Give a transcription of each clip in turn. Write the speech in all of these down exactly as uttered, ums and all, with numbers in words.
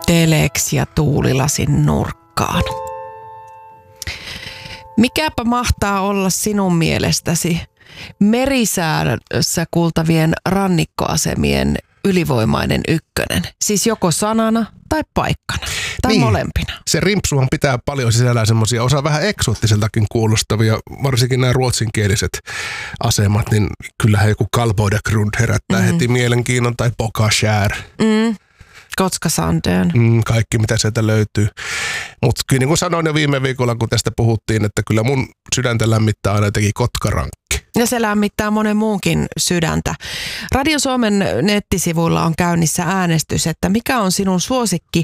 teleksi ja tuulilasin nurkkaan. Mikäpä mahtaa olla sinun mielestäsi merisäässä kuultavien rannikkoasemien ylivoimainen ykkönen? Siis joko sanana tai paikkana tai niin, molempina. Se rimpsuhan pitää paljon sisällään semmoisia osa vähän eksoottiseltakin kuulostavia, varsinkin nämä ruotsinkieliset asemat, niin kyllähän joku Kalbodagrund herättää mm. heti mielenkiinnon tai Pokaskär. Mm. Kotska Sandön. Mm, kaikki mitä sieltä löytyy. Mutta kyllä niin kuin sanoin jo viime viikolla, kun tästä puhuttiin, että kyllä mun sydäntä lämmittää aina jotenkin Kotkarankki. Ja se lämmittää monen muunkin sydäntä. Radio Suomen nettisivuilla on käynnissä äänestys, että mikä on sinun suosikki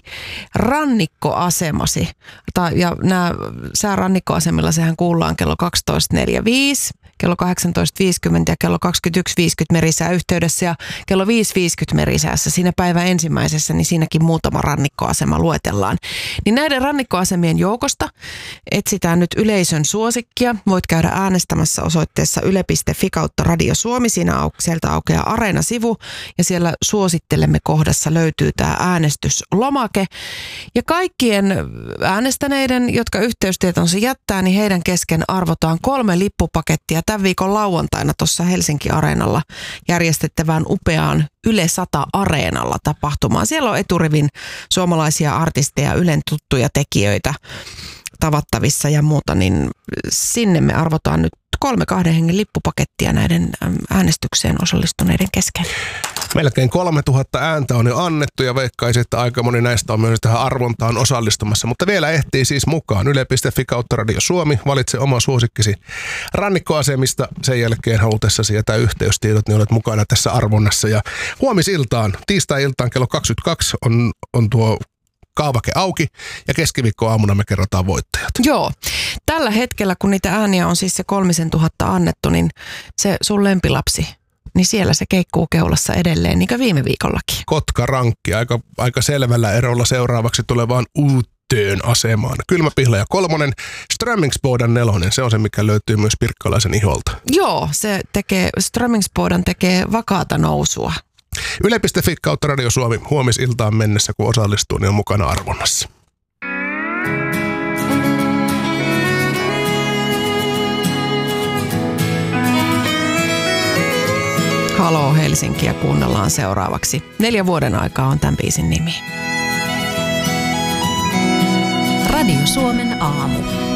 rannikkoasemasi. Ja nämä säärannikkoasemilla sehän kuullaan kello kaksitoista neljäkymmentäviisi, kello kahdeksantoista viisikymmentä ja kello kaksikymmentäyksi viisikymmentä merisää yhteydessä ja kello viisi viisikymmentä merisäässä. Siinä päivän ensimmäisessä, niin siinäkin muutama rannikkoasema luetellaan. Niin näiden rannikkoasemien joukosta etsitään nyt yleisön suosikkia. Voit käydä äänestämässä osoitteessa yle piste fi kautta Radio Suomi. Siinä au, sieltä aukeaa Areena-sivu ja siellä suosittelemme kohdassa löytyy tämä äänestyslomake. Ja kaikkien äänestäneiden, jotka yhteystietonsa jättää, niin heidän kesken arvotaan kolme lippupakettia tämän viikon lauantaina tuossa Helsinki-areenalla järjestettävään upeaan Yle sata Areenalla tapahtumaan. Siellä on eturivin suomalaisia artisteja, Ylen tuttuja tekijöitä tavattavissa ja muuta, niin sinne me arvotaan nyt kolme kahden hengen lippupakettia näiden äänestykseen osallistuneiden kesken. Melkein kolmetuhatta ääntä on jo annettu ja veikkaisin, että aika moni näistä on myös tähän arvontaan osallistumassa. Mutta vielä ehtii siis mukaan yle piste fi kautta Radio Suomi. Valitse oma suosikkisi rannikkoasemista. Sen jälkeen halutessasi jätä yhteystiedot, niin olet mukana tässä arvonnassa. Ja huomisiltaan, tiistai-iltaan kello kaksikymmentäkaksi on, on tuo kaavake auki ja keskiviikkoaamuna me kerrotaan voittajat. Joo. Tällä hetkellä, kun niitä ääniä on siis se kolmisen tuhatta annettu, niin se sun lempilapsi, niin siellä se keikkuu keulassa edelleen, niin kuin viime viikollakin. Kotkarankki, aika, aika selvällä erolla seuraavaksi tulevaan uuteen asemaan. Kylmäpihla ja kolmonen, Strömmingsbodan nelonen, se on se, mikä löytyy myös Pirkkalaisen iholta. Joo, se tekee, Strömmingsbodan tekee vakaata nousua. yle piste fi kautta Radio Suomi huomisiltaan mennessä, kun osallistuu, niin on mukana arvonnassa. Haloo Helsinkiä kuunnellaan seuraavaksi. Neljä vuoden aikaa on tämän biisin nimi. Radio Suomen aamu.